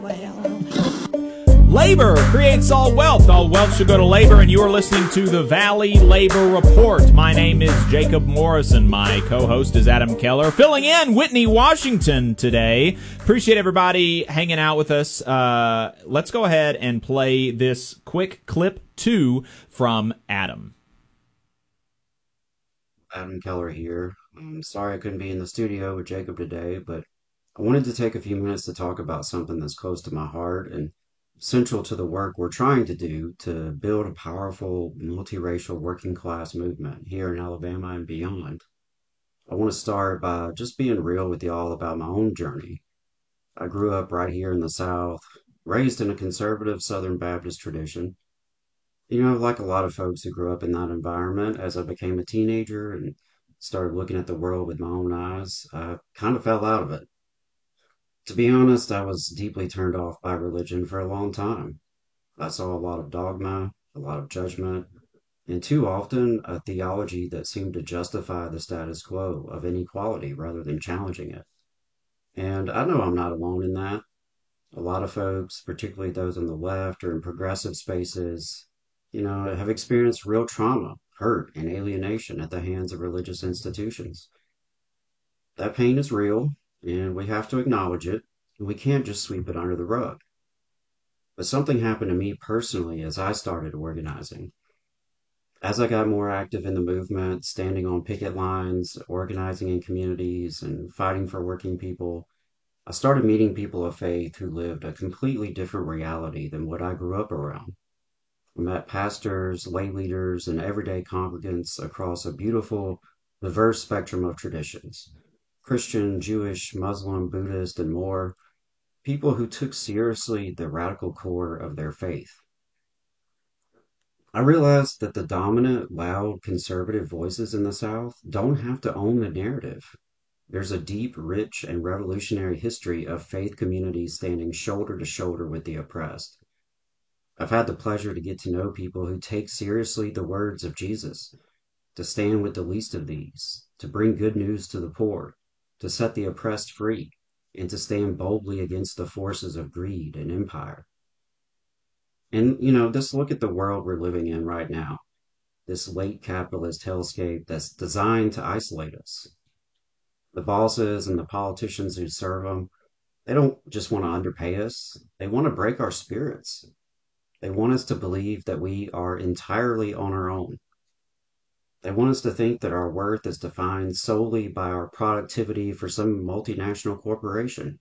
Labor creates all wealth. All wealth should go to labor, and you are listening to the Valley Labor Report. My name is Jacob Morrison. My co-host is Adam Keller, filling in Whitney, Washington today. Appreciate everybody hanging out with us. Let's go ahead and play this quick clip 2 from Adam. Adam Keller here. I'm sorry I couldn't be in the studio with Jacob today, but I wanted to take a few minutes to talk about something that's close to my heart and central to the work we're trying to do to build a powerful multiracial working class movement here in Alabama and beyond. I want to start by just being real with y'all about my own journey. I grew up right here in the South, raised in a conservative Southern Baptist tradition. You know, like a lot of folks who grew up in that environment, as I became a teenager and started looking at the world with my own eyes, I kind of fell out of it. To be honest, I was deeply turned off by religion for a long time. I saw a lot of dogma, a lot of judgment, and too often a theology that seemed to justify the status quo of inequality rather than challenging it. And I know I'm not alone in that. A lot of folks, particularly those on the left or in progressive spaces, have experienced real trauma, hurt, and alienation at the hands of religious institutions. That pain is real, and we have to acknowledge it, and we can't just sweep it under the rug. But something happened to me personally as I started organizing. As I got more active in the movement, standing on picket lines, organizing in communities, and fighting for working people, I started meeting people of faith who lived a completely different reality than what I grew up around. I met pastors, lay leaders, and everyday congregants across a beautiful, diverse spectrum of traditions: Christian, Jewish, Muslim, Buddhist, and more, people who took seriously the radical core of their faith. I realized that the dominant, loud, conservative voices in the South don't have to own the narrative. There's a deep, rich, and revolutionary history of faith communities standing shoulder to shoulder with the oppressed. I've had the pleasure to get to know people who take seriously the words of Jesus, to stand with the least of these, to bring good news to the poor, to set the oppressed free, and to stand boldly against the forces of greed and empire. And, just look at the world we're living in right now, this late capitalist hellscape that's designed to isolate us. The bosses and the politicians who serve them, they don't just want to underpay us, they want to break our spirits. They want us to believe that we are entirely on our own. They want us to think that our worth is defined solely by our productivity for some multinational corporation.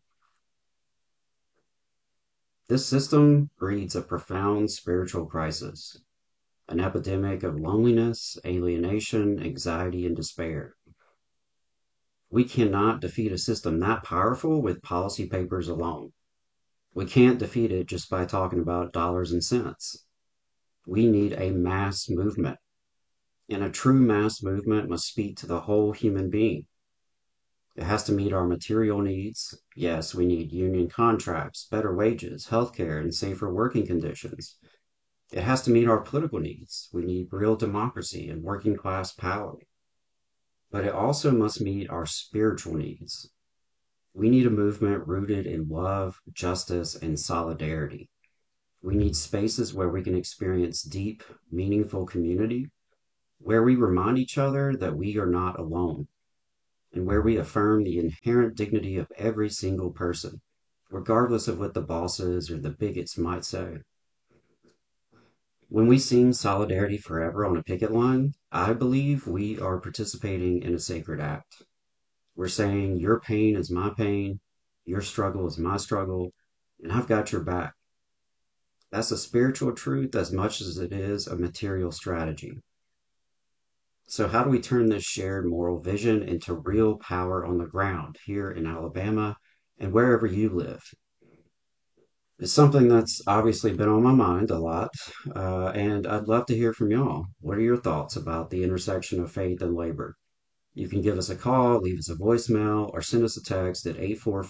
This system breeds a profound spiritual crisis, an epidemic of loneliness, alienation, anxiety, and despair. We cannot defeat a system that powerful with policy papers alone. We can't defeat it just by talking about dollars and cents. We need a mass movement. And a true mass movement must speak to the whole human being. It has to meet our material needs. Yes, we need union contracts, better wages, healthcare, and safer working conditions. It has to meet our political needs. We need real democracy and working class power. But it also must meet our spiritual needs. We need a movement rooted in love, justice, and solidarity. We need spaces where we can experience deep, meaningful community, where we remind each other that we are not alone, and where we affirm the inherent dignity of every single person, regardless of what the bosses or the bigots might say. When we sing Solidarity Forever on a picket line, I believe we are participating in a sacred act. We're saying your pain is my pain, your struggle is my struggle, and I've got your back. That's a spiritual truth as much as it is a material strategy. So how do we turn this shared moral vision into real power on the ground here in Alabama and wherever you live? It's something that's obviously been on my mind a lot, and I'd love to hear from y'all. What are your thoughts about the intersection of faith and labor? You can give us a call, leave us a voicemail, or send us a text at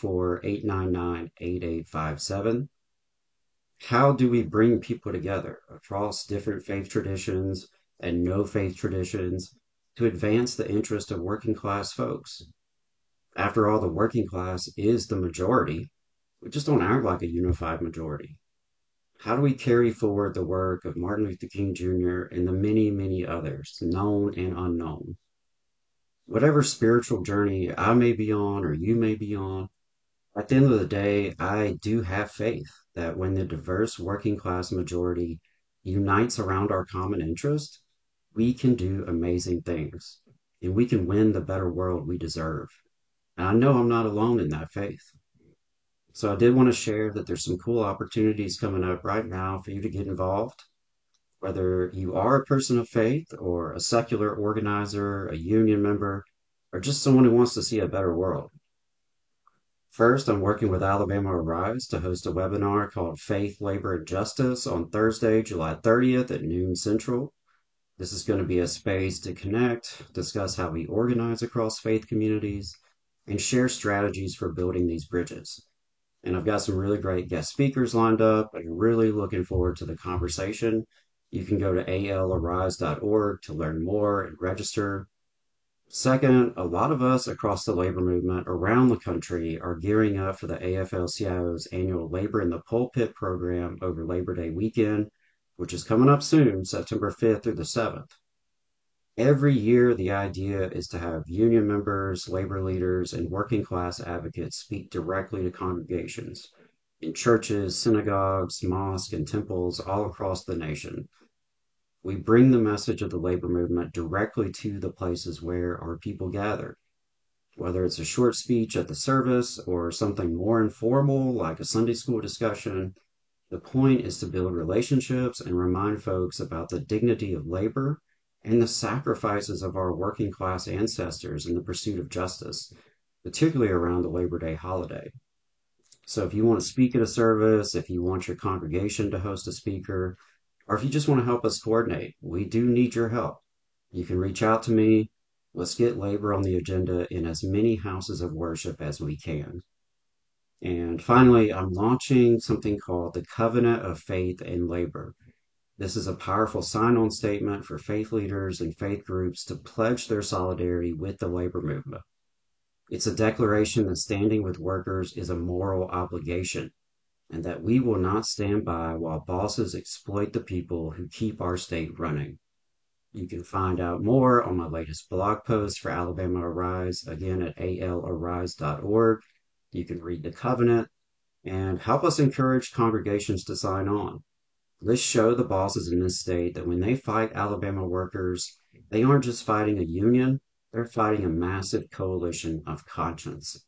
844-899-8857. How do we bring people together across different faith traditions and no faith traditions to advance the interest of working class folks? After all, the working class is the majority, we just don't act like a unified majority. How do we carry forward the work of Martin Luther King Jr. and the many, many others, known and unknown? Whatever spiritual journey I may be on or you may be on, at the end of the day, I do have faith that when the diverse working class majority unites around our common interest, we can do amazing things and we can win the better world we deserve. And I know I'm not alone in that faith. So I did want to share that there's some cool opportunities coming up right now for you to get involved. Whether you are a person of faith or a secular organizer, a union member, or just someone who wants to see a better world. First, I'm working with Alabama Arise to host a webinar called Faith, Labor, and Justice on Thursday, July 30th at noon Central. This is going to be a space to connect, discuss how we organize across faith communities, and share strategies for building these bridges. And I've got some really great guest speakers lined up. I'm really looking forward to the conversation. You can go to alarise.org to learn more and register. Second, a lot of us across the labor movement around the country are gearing up for the AFL-CIO's annual Labor in the Pulpit program over Labor Day weekend, which is coming up soon, September 5th through the 7th. Every year, the idea is to have union members, labor leaders, and working class advocates speak directly to congregations in churches, synagogues, mosques, and temples all across the nation. We bring the message of the labor movement directly to the places where our people gather, whether it's a short speech at the service or something more informal like a Sunday school discussion. The point is to build relationships and remind folks about the dignity of labor and the sacrifices of our working class ancestors in the pursuit of justice, particularly around the Labor Day holiday. So if you want to speak at a service, if you want your congregation to host a speaker, or if you just want to help us coordinate, we do need your help. You can reach out to me. Let's get labor on the agenda in as many houses of worship as we can. And finally, I'm launching something called the Covenant of Faith and Labor. This is a powerful sign on statement for faith leaders and faith groups to pledge their solidarity with the labor movement. It's a declaration that standing with workers is a moral obligation and that we will not stand by while bosses exploit the people who keep our state running. You can find out more on my latest blog post for Alabama Arise, again at alarise.org. You can read the covenant and help us encourage congregations to sign on. Let's show the bosses in this state that when they fight Alabama workers, they aren't just fighting a union, they're fighting a massive coalition of conscience.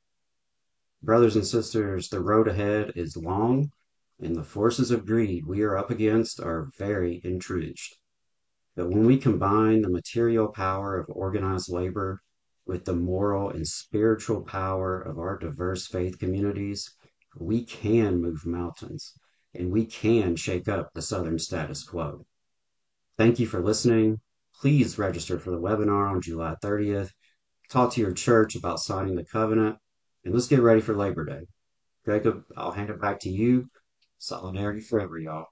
Brothers and sisters, the road ahead is long, and the forces of greed we are up against are very entrenched. But when we combine the material power of organized labor with the moral and spiritual power of our diverse faith communities, we can move mountains and we can shake up the Southern status quo. Thank you for listening. Please register for the webinar on July 30th. Talk to your church about signing the covenant, and let's get ready for Labor Day. Jacob, I'll hand it back to you. Solidarity forever, y'all.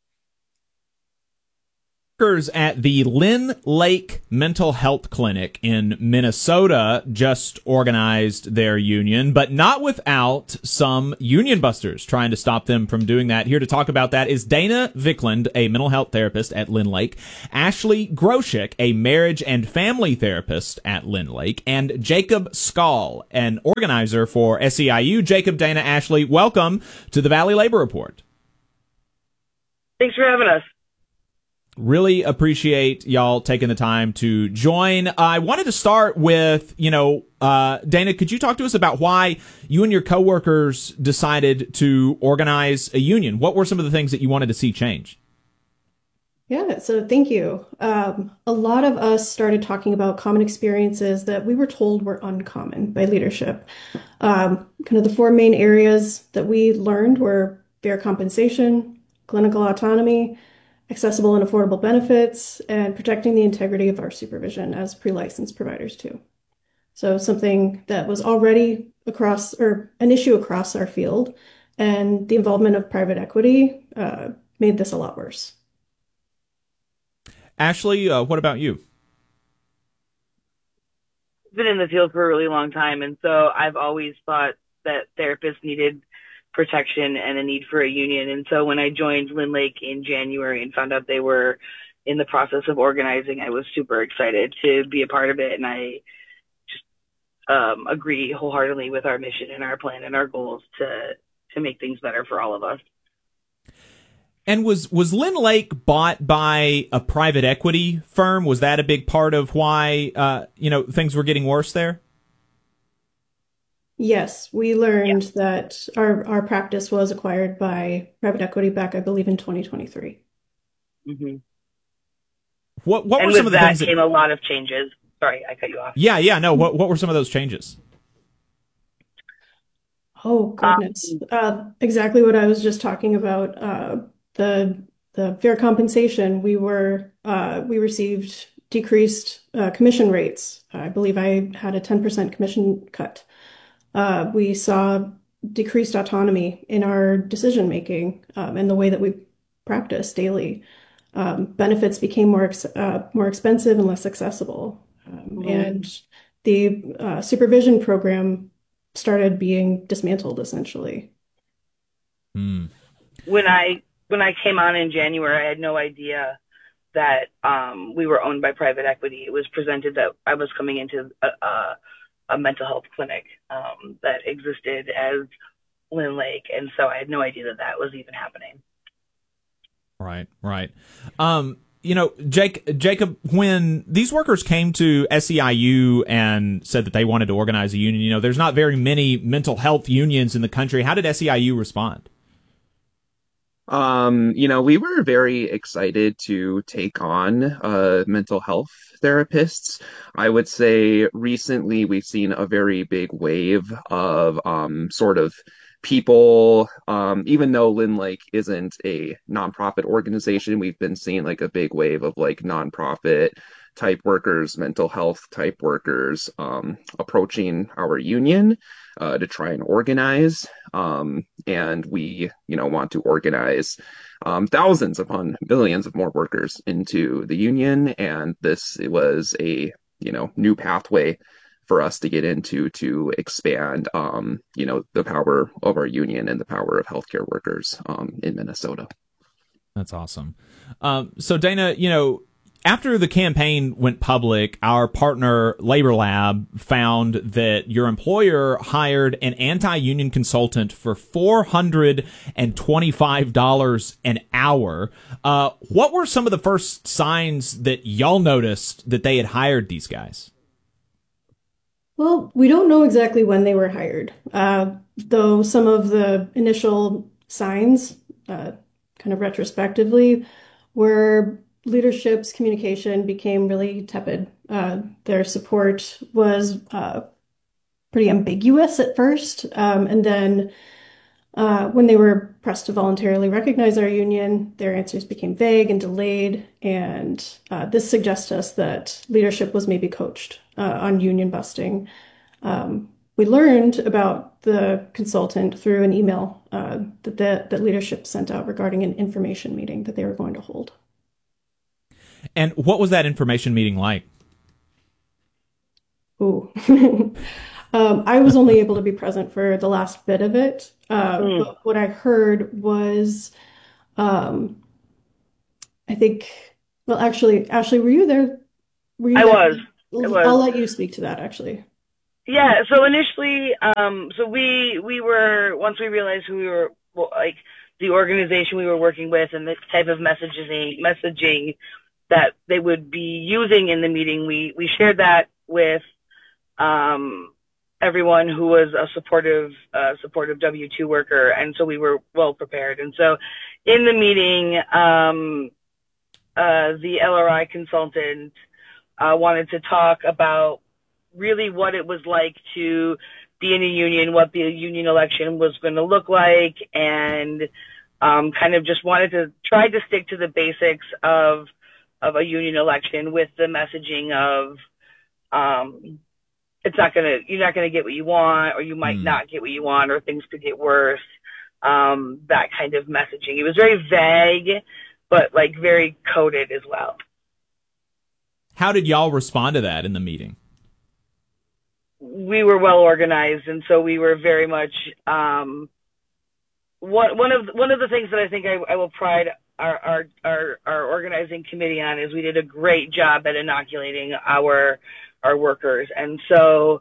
Workers at the Lynn Lake Mental Health Clinic in Minnesota just organized their union, but not without some union busters trying to stop them from doing that. Here to talk about that is Dana Vickland, a mental health therapist at Lynn Lake, Ashley Groshek, a marriage and family therapist at Lynn Lake, and Jacob Skall, an organizer for SEIU. Jacob, Dana, Ashley, welcome to the Valley Labor Report. Thanks for having us. Really appreciate y'all taking the time to join. I wanted to start with, Dana, could you talk to us about why you and your coworkers decided to organize a union? What were some of the things that you wanted to see change? Yeah, so thank you. A lot of us started talking about common experiences that we were told were uncommon by leadership. Kind of the four main areas that we learned were fair compensation, clinical autonomy, accessible and affordable benefits, and protecting the integrity of our supervision as pre-licensed providers too. So something that was already an issue across our field, and the involvement of private equity made this a lot worse. Ashley, what about you? I've been in the field for a really long time, and so I've always thought that therapists needed protection and a need for a union. And so when I joined Lynn Lake in January and found out they were in the process of organizing, I was super excited to be a part of it. And I just agree wholeheartedly with our mission and our plan and our goals to make things better for all of us. And was Lynn Lake bought by a private equity firm? Was that a big part of why things were getting worse there? Yes, we learned that our practice was acquired by private equity back, I believe, in 2023. Mm-hmm. What were some of the things that came a lot of changes? Sorry, I cut you off. Yeah, no. What were some of those changes? Oh, goodness. Exactly what I was just talking about. The fair compensation, we received decreased commission rates. I believe I had a 10% commission cut. We saw decreased autonomy in our decision making and the way that we practice daily. Benefits became more expensive and less accessible. And the supervision program started being dismantled, essentially. Mm. When I came on in January, I had no idea that we were owned by private equity. It was presented that I was coming into a mental health clinic that existed as Lynn Lake, and so I had no idea that was even happening. Right. Jacob, when these workers came to SEIU and said that they wanted to organize a union, there's not very many mental health unions in the country. How did SEIU respond? We were very excited to take on mental health therapists. I would say recently we've seen a very big wave of sort of people, even though Lynn Lake isn't a nonprofit organization, we've been seeing like a big wave of like nonprofit type workers, mental health type workers approaching our union to try and organize. And we, want to organize thousands upon millions of more workers into the union. And this was a, new pathway for us to get into to expand, the power of our union and the power of healthcare workers in Minnesota. That's awesome. So Dana, after the campaign went public, our partner Labor Lab found that your employer hired an anti-union consultant for $425 an hour. What were some of the first signs that y'all noticed that they had hired these guys? Well, we don't know exactly when they were hired, though some of the initial signs, kind of retrospectively, were leadership's communication became really tepid. Their support was pretty ambiguous at first, and then when they were pressed to voluntarily recognize our union, their answers became vague and delayed, and this suggests to us that leadership was maybe coached on union busting. We learned about the consultant through an email that leadership sent out regarding an information meeting that they were going to hold. And what was that information meeting like? Ooh. I was only able to be present for the last bit of it. But what I heard was, I think, well, actually, Ashley, were you there? I was. I'll let you speak to that, actually. Yeah. So initially, so we were, once we realized who we were, like the organization we were working with and the type of messaging that they would be using in the meeting, we shared that with everyone who was a supportive W-2 worker, and so we were well prepared. And so in the meeting, the LRI consultant wanted to talk about really what it was like to be in a union, what the union election was going to look like, and kind of just wanted to try to stick to the basics of a union election with the messaging of you're not gonna get what you want, or you might not get what you want, or things could get worse. That kind of messaging. It was very vague, but like very coded as well. How did y'all respond to that in the meeting? We were well organized, and so we were very much one of the things that I think I will pride our organizing committee on is we did a great job at inoculating our workers. And so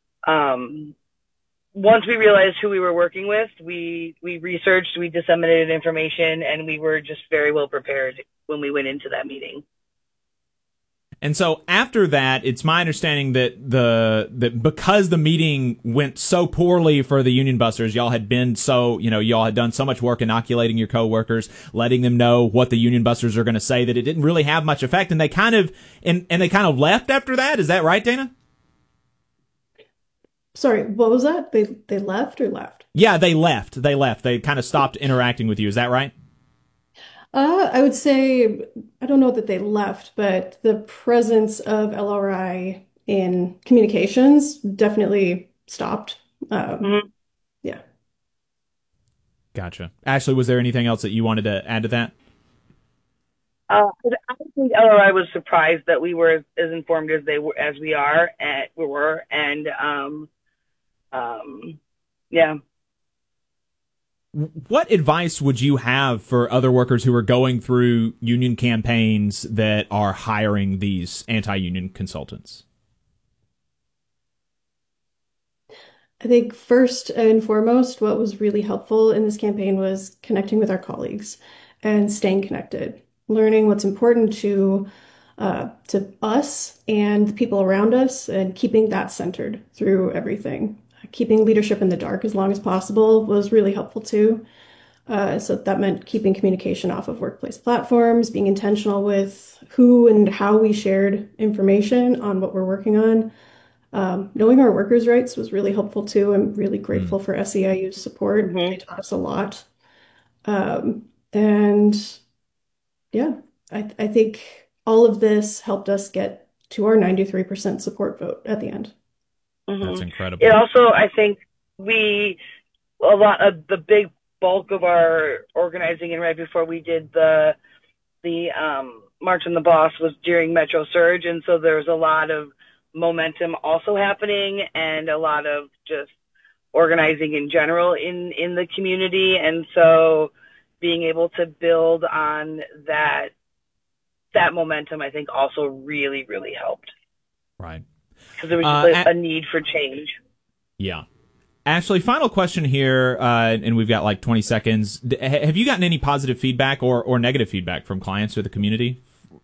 once we realized who we were working with, we researched, we disseminated information, and we were just very well prepared when we went into that meeting. And so after that, it's my understanding that because the meeting went so poorly for the union busters, y'all had done so much work inoculating your coworkers, letting them know what the union busters are going to say, that it didn't really have much effect, and they kind of left after that. Is that right, Dana? Sorry, what was that? They left or left? Yeah, they left. They kind of stopped interacting with you. Is that right? I would say, I don't know that they left, but the presence of LRI in communications definitely stopped. Yeah. Gotcha. Ashley, was there anything else that you wanted to add to that? I think LRI was surprised that we were as informed as we were, and yeah. What advice would you have for other workers who are going through union campaigns that are hiring these anti-union consultants? I think first and foremost, what was really helpful in this campaign was connecting with our colleagues and staying connected, learning what's important to us and the people around us, and keeping that centered through everything. Keeping leadership in the dark as long as possible was really helpful too. So that meant keeping communication off of workplace platforms, being intentional with who and how we shared information on what we're working on. Knowing our workers' rights was really helpful too. I'm really grateful for SEIU's support. They taught us a lot. And yeah, I think all of this helped us get to our 93% support vote at the end. That's incredible. It also, I think a lot of the big bulk of our organizing, and right before we did the March on the Boss, was during Metro Surge, and so there was a lot of momentum also happening, and a lot of just organizing in general in the community, and so being able to build on that momentum, I think, also really, really helped. Right. Because there was just a need for change. Yeah. Ashley, final question here, and we've got like 20 seconds. Have you gotten any positive feedback or negative feedback from clients or the community?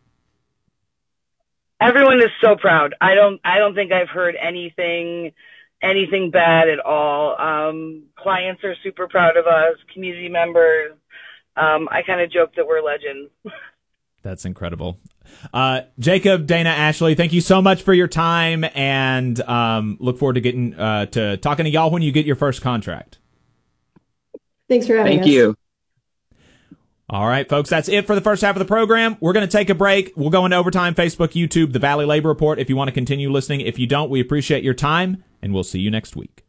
Everyone is so proud. I don't think I've heard anything bad at all. Clients are super proud of us, community members. I kind of joke that we're legends. That's incredible. Jacob, Dana, Ashley, thank you so much for your time, and look forward to getting to talking to y'all when you get your first contract. Thanks for having us. Thank you. All right, folks, that's it for the first half of the program. We're going to take a break. We'll go into overtime, Facebook, YouTube, the Valley Labor Report, if you want to continue listening. If you don't, we appreciate your time, and we'll see you next week.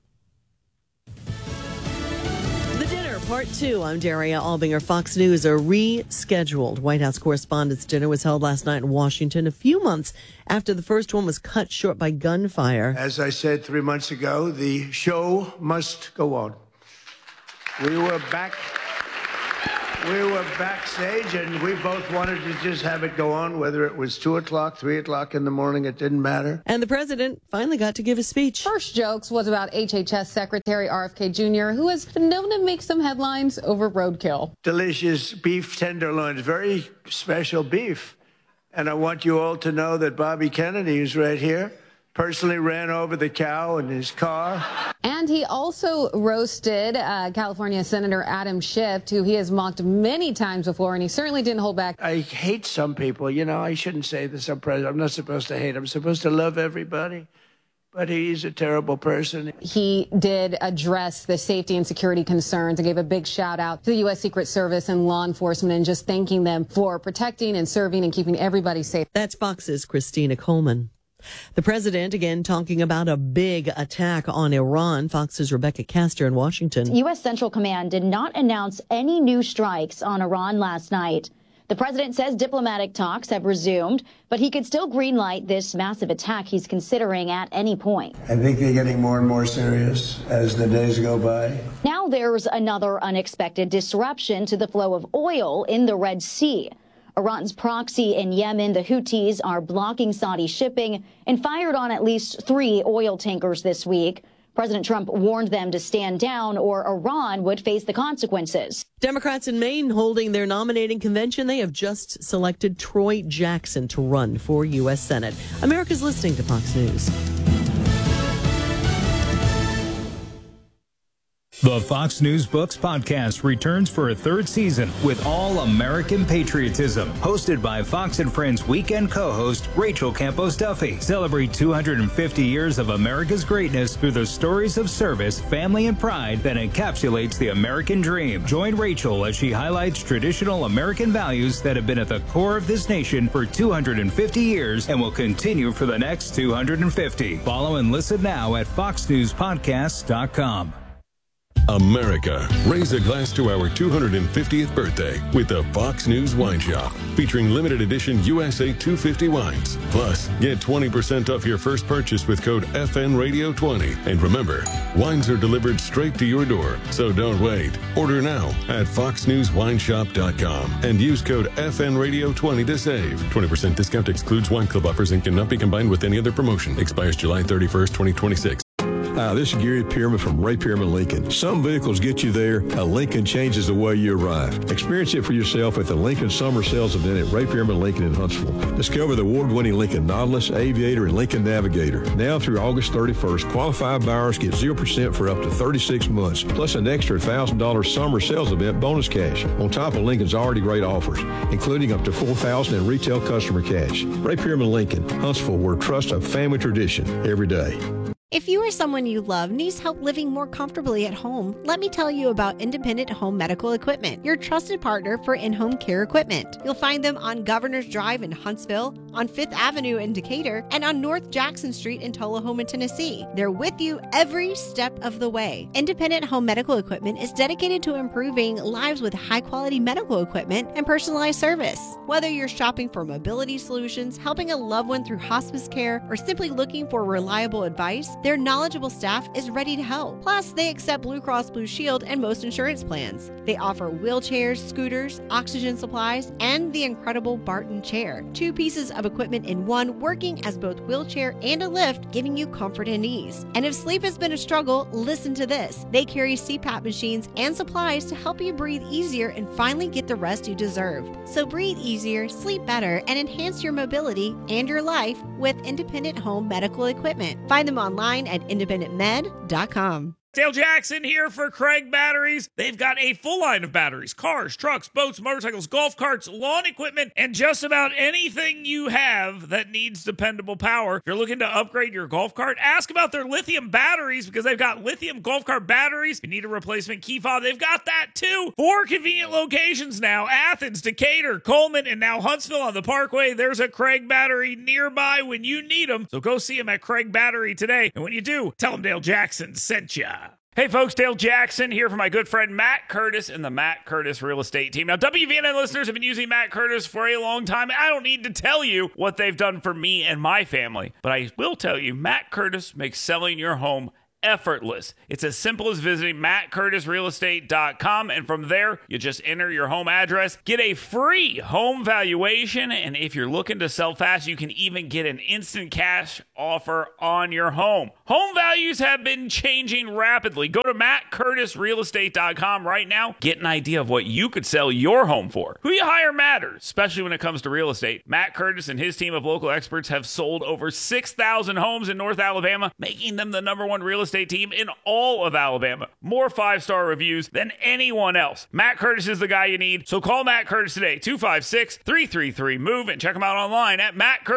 Part 2. I'm Daria Albinger. Fox News, a rescheduled White House Correspondents' Dinner was held last night in Washington, a few months after the first one was cut short by gunfire. As I said 3 months ago, the show must go on. We were backstage, and we both wanted to just have it go on, whether it was 2 o'clock, 3 o'clock in the morning, it didn't matter. And the president finally got to give a speech. First jokes was about HHS Secretary RFK Jr., who has been known to make some headlines over roadkill. Delicious beef tenderloins, very special beef. And I want you all to know that Bobby Kennedy, who's right here, personally ran over the cow in his car. And he also roasted California Senator Adam Schiff, who he has mocked many times before, and he certainly didn't hold back. I hate some people. You know, I shouldn't say this. I'm not supposed to hate. I'm supposed to love everybody. But he's a terrible person. He did address the safety and security concerns and gave a big shout out to the U.S. Secret Service and law enforcement, and just thanking them for protecting and serving and keeping everybody safe. That's Fox's Christina Coleman. The president, again, talking about a big attack on Iran. Fox's Rebecca Castor in Washington. U.S. Central Command did not announce any new strikes on Iran last night. The president says diplomatic talks have resumed, but he could still greenlight this massive attack he's considering at any point. I think they're getting more and more serious as the days go by. Now there's another unexpected disruption to the flow of oil in the Red Sea. Iran's proxy in Yemen, the Houthis, are blocking Saudi shipping and fired on at least 3 oil tankers this week. President Trump warned them to stand down or Iran would face the consequences. Democrats in Maine holding their nominating convention. They have just selected Troy Jackson to run for U.S. Senate. America's listening to Fox News. The Fox News Books podcast returns for a 3rd season with all American patriotism. Hosted by Fox and Friends weekend co-host Rachel Campos Duffy. Celebrate 250 years of America's greatness through the stories of service, family, and pride that encapsulates the American dream. Join Rachel as she highlights traditional American values that have been at the core of this nation for 250 years and will continue for the next 250. Follow and listen now at foxnewspodcasts.com. America, raise a glass to our 250th birthday with the Fox News Wine Shop, featuring limited edition USA 250 wines. Plus, get 20% off your first purchase with code FNRadio20. And remember, wines are delivered straight to your door, so don't wait. Order now at foxnewswineshop.com and use code FNRadio20 to save. 20% discount excludes wine club offers and cannot be combined with any other promotion. Expires July 31st, 2026. Hi, this is Gary Pierman from Ray Pierman Lincoln. Some vehicles get you there. A Lincoln changes the way you arrive. Experience it for yourself at the Lincoln Summer Sales Event at Ray Pierman Lincoln in Huntsville. Discover the award-winning Lincoln Nautilus, Aviator, and Lincoln Navigator. Now through August 31st, qualified buyers get 0% for up to 36 months, plus an extra $1,000 Summer Sales Event bonus cash, on top of Lincoln's already great offers, including up to $4,000 in retail customer cash. Ray Pierman Lincoln, Huntsville, where trust of family tradition every day. If you or someone you love needs help living more comfortably at home, let me tell you about Independent Home Medical Equipment, your trusted partner for in-home care equipment. You'll find them on Governor's Drive in Huntsville, on 5th Avenue in Decatur, and on North Jackson Street in Tullahoma, Tennessee. They're with you every step of the way. Independent Home Medical Equipment is dedicated to improving lives with high-quality medical equipment and personalized service. Whether you're shopping for mobility solutions, helping a loved one through hospice care, or simply looking for reliable advice, their knowledgeable staff is ready to help. Plus, they accept Blue Cross Blue Shield and most insurance plans. They offer wheelchairs, scooters, oxygen supplies, and the incredible Barton chair. 2 pieces of equipment in one, working as both wheelchair and a lift, giving you comfort and ease. And if sleep has been a struggle, listen to this. They carry CPAP machines and supplies to help you breathe easier and finally get the rest you deserve. So breathe easier, sleep better, and enhance your mobility and your life with Independent Home Medical Equipment. Find them online at independentmed.com. Dale Jackson here for Craig Batteries. They've got a full line of batteries, cars, trucks, boats, motorcycles, golf carts, lawn equipment, and just about anything you have that needs dependable power. If you're looking to upgrade your golf cart, ask about their lithium batteries because they've got lithium golf cart batteries. If you need a replacement key fob, they've got that too. 4 convenient locations now: Athens, Decatur, Coleman, and now Huntsville on the Parkway. There's a Craig Battery nearby when you need them. So go see them at Craig Battery today. And when you do, tell them Dale Jackson sent ya. Hey folks, Dale Jackson here for my good friend Matt Curtis and the Matt Curtis Real Estate Team. Now, WVNN listeners have been using Matt Curtis for a long time. I don't need to tell you what they've done for me and my family, but I will tell you, Matt Curtis makes selling your home effortless. It's as simple as visiting mattcurtisrealestate.com, and from there, you just enter your home address, get a free home valuation, and if you're looking to sell fast, you can even get an instant cash offer on your home. Home values have been changing rapidly. Go to mattcurtisrealestate.com right now. Get an idea of what you could sell your home for. Who you hire matters, especially when it comes to real estate. Matt Curtis and his team of local experts have sold over 6,000 homes in North Alabama, making them the #1 real estate team in all of Alabama. More 5-star reviews than anyone else. Matt Curtis is the guy you need, so call Matt Curtis today, 256-333-MOVE, and check him out online at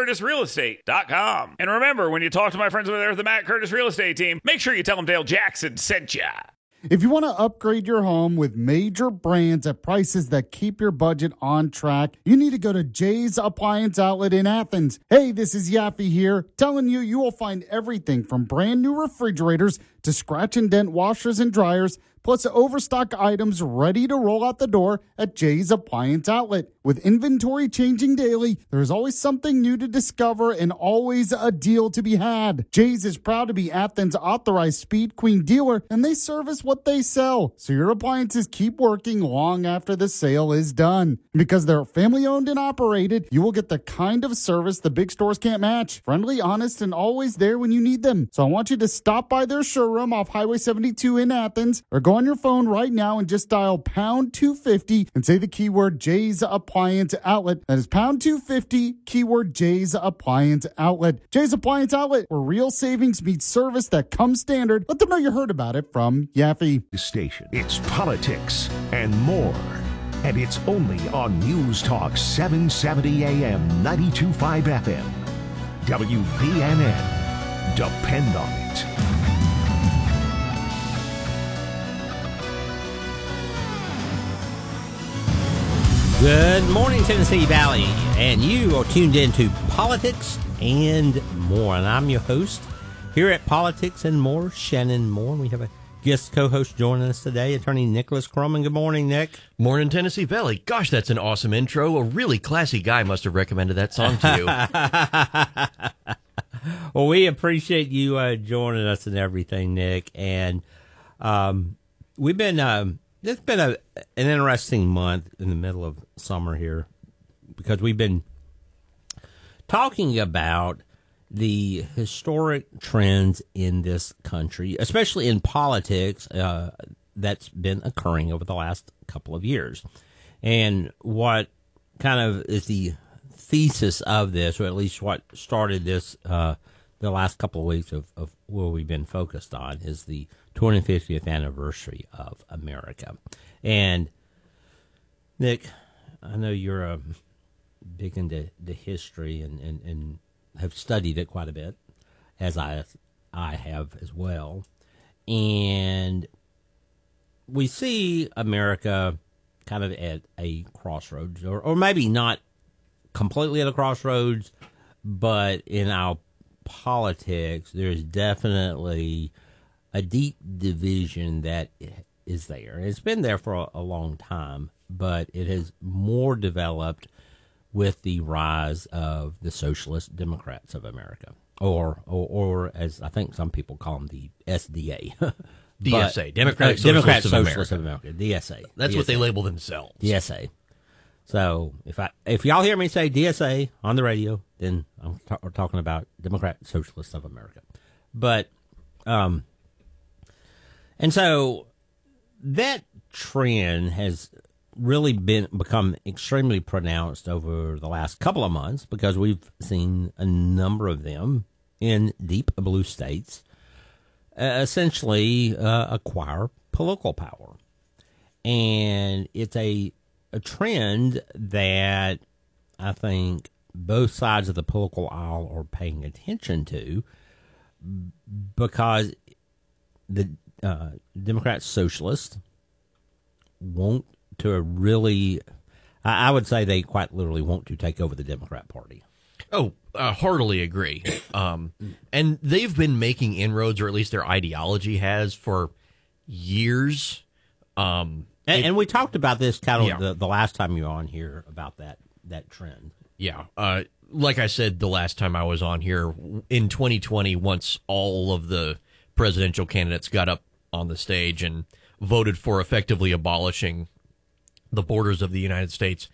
mattcurtisrealestate.com. And remember, when you talk to my friends over there at the Matt Curtis Real Estate Team, make sure you tell them Dale Jackson sent ya. If you want to upgrade your home with major brands at prices that keep your budget on track, you need to go to Jay's Appliance Outlet in Athens. Hey, this is Yaffe here, telling you you will find everything from brand new refrigerators to scratch and dent washers and dryers, plus overstock items ready to roll out the door at Jay's Appliance Outlet. With inventory changing daily, there's always something new to discover and always a deal to be had. Jay's is proud to be Athens' authorized Speed Queen dealer, and they service what they sell, so your appliances keep working long after the sale is done. Because they're family owned and operated, you will get the kind of service the big stores can't match. Friendly, honest, and always there when you need them. So I want you to stop by their showroom off Highway 72 in Athens, or go on your phone right now and just dial pound 250 and say the keyword Jay's Appliance Outlet. That is pound 250, keyword Jay's Appliance Outlet. Jay's Appliance Outlet, where real savings meets service that comes standard. Let them know you heard about it from Yaffe. Station. It's politics and more. And it's only on News Talk 770 AM, 92.5 FM. WVNN. Depend on it. Good morning, Tennessee Valley, and you are tuned into Politics and More, and I'm your host here at Politics and More, Shannon Moore. We have a guest co-host joining us today, Attorney Nicholas Croman. Good morning, Nick. Morning, Tennessee Valley. Gosh, that's an awesome intro. A really classy guy must have recommended that song to you. Well, we appreciate you joining us and everything, Nick, and we've been... It's been an interesting month in the middle of summer here because we've been talking about the historic trends in this country, especially in politics, that's been occurring over the last couple of years. And what kind of is the thesis of this, or at least what started this the last couple of weeks of where we've been focused on, is the 250th anniversary of America. And Nick, I know you're big into the history and have studied it quite a bit, as I have as well. And we see America kind of at a crossroads, or maybe not completely at a crossroads, but in our politics, there's definitely a deep division that is there. It's been there for a long time, but it has more developed with the rise of the Socialist Democrats of America, or as I think some people call them, the SDA. DSA, Democratic Socialists of America. DSA. That's DSA. what they label themselves. DSA. So if y'all hear me say DSA on the radio, then we're talking about Democratic Socialists of America. But and so that trend has really become extremely pronounced over the last couple of months because we've seen a number of them in deep blue states essentially acquire political power. And it's a trend that I think both sides of the political aisle are paying attention to because the Democrat Socialists want to really, I would say they quite literally want to take over the Democrat Party. Oh, heartily agree. And they've been making inroads, or at least their ideology has, for years. And we talked about this kind of the last time you were on here about that trend. Yeah. Like I said the last time I was on here, in 2020, once all of the presidential candidates got up on the stage and voted for effectively abolishing the borders of the United States,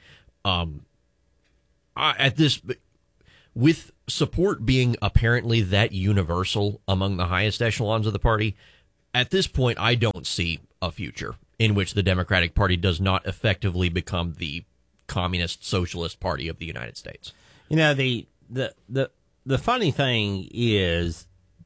with support being apparently that universal among the highest echelons of the party, at this point, I don't see a future in which the Democratic Party does not effectively become the communist socialist party of the United States. You know, the funny thing is,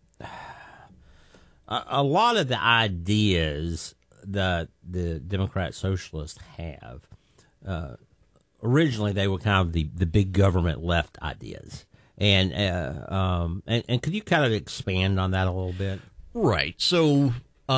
a lot of the ideas that the Democrat Socialists have, originally they were kind of the big government left ideas. And could you kind of expand on that a little bit? Right. So,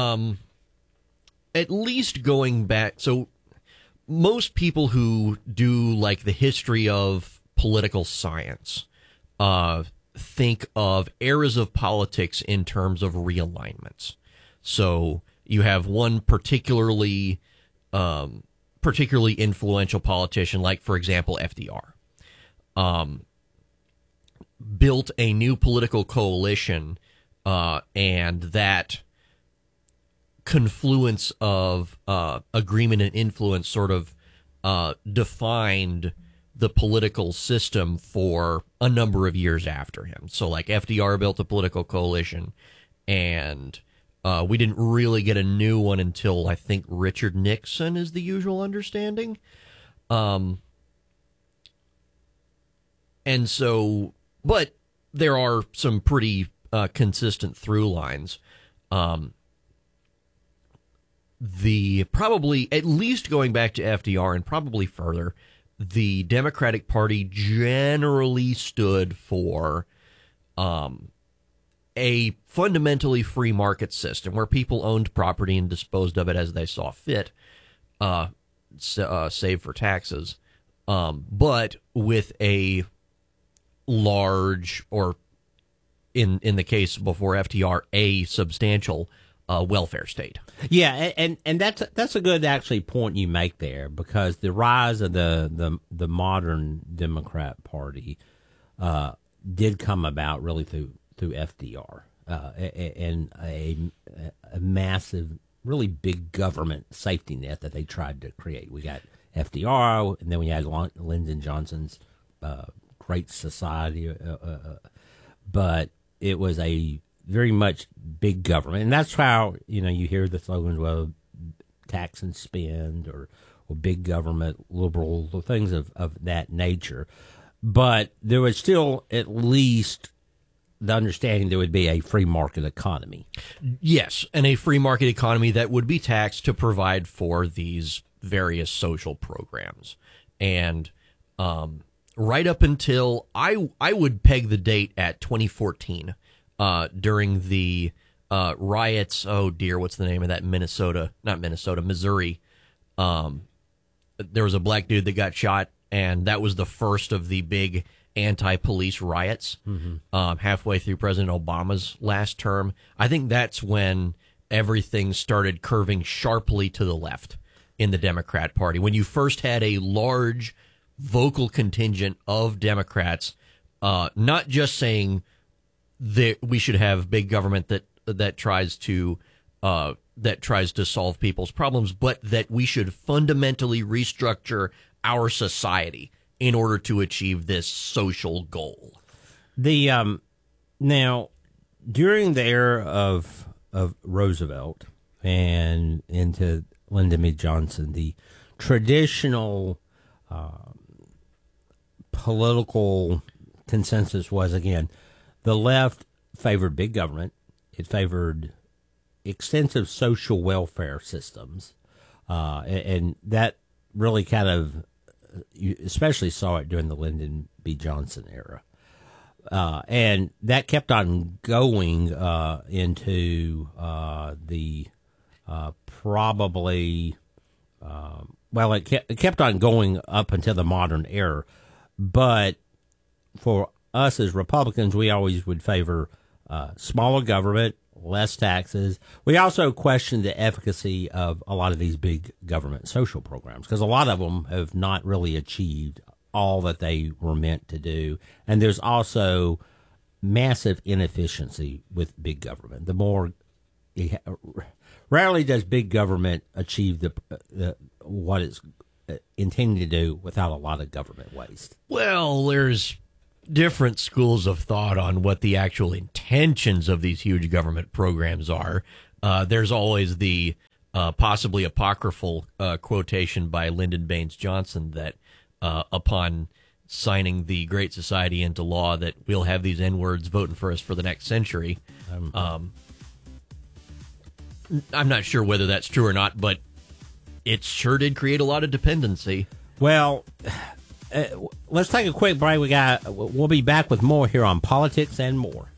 at least going back, so most people who do like the history of political science think of eras of politics in terms of realignments. So you have one particularly particularly influential politician, like, for example, FDR, built a new political coalition, and that confluence of agreement and influence sort of defined the political system for a number of years after him. So, like, FDR built a political coalition, and we didn't really get a new one until, I think, Richard Nixon is the usual understanding. And so, but there are some pretty consistent through lines. Probably, at least going back to FDR and probably further, the Democratic Party generally stood for a fundamentally free market system where people owned property and disposed of it as they saw fit, save for taxes, but with a large, or in the case before FDR, a substantial welfare state. Yeah, and that's a good actually point you make there, because the rise of the modern Democrat Party did come about really through FDR and a massive, really big government safety net that they tried to create. We got FDR, and then we had Lyndon Johnson's Great Society, but it was a very much big government, and that's how you hear the slogans, well, tax and spend, or big government, liberal, things of that nature. But there was still at least the understanding there would be a free market economy. Yes, and a free market economy that would be taxed to provide for these various social programs. And right up until, I would peg the date at 2014, during the riots. Oh dear, what's the name of that Missouri. There was a black dude that got shot, and that was the first of the big anti-police riots, halfway through President Obama's last term. I think that's when everything started curving sharply to the left in the Democrat Party. When you first had a large vocal contingent of Democrats, not just saying that we should have big government that tries to solve people's problems, but that we should fundamentally restructure our society in order to achieve this social goal. The now, during the era of Roosevelt and into Lyndon B. Johnson, the traditional political consensus was, again, the left favored big government. It favored extensive social welfare systems, and that really kind of, you especially saw it during the Lyndon B. Johnson era. And that kept on going into the probably, it kept on going up until the modern era. But for us as Republicans, we always would favor smaller government, less taxes. We also question the efficacy of a lot of these big government social programs, because a lot of them have not really achieved all that they were meant to do. And there's also massive inefficiency with big government. The more rarely does big government achieve what it's intending to do without a lot of government waste. Well, there's different schools of thought on what the actual intentions of these huge government programs are. There's always the possibly apocryphal quotation by Lyndon Baines Johnson that upon signing the Great Society into law, that we'll have these N-words voting for us for the next century. I'm not sure whether that's true or not, but it sure did create a lot of dependency. Well, let's take a quick break. We'll be back with more here on Politics and More.